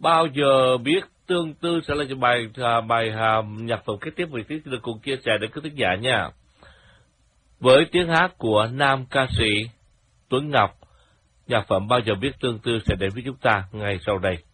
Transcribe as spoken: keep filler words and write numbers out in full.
Bao giờ biết tương tư sẽ là bài à, bài à, nhạc phẩm kế tiếp vì tí được cùng chia sẻ đến các thính giả nha. Với tiếng hát của nam ca sĩ Tuấn Ngọc, nhạc phẩm Bao giờ biết tương tư sẽ đến với chúng ta ngay sau đây.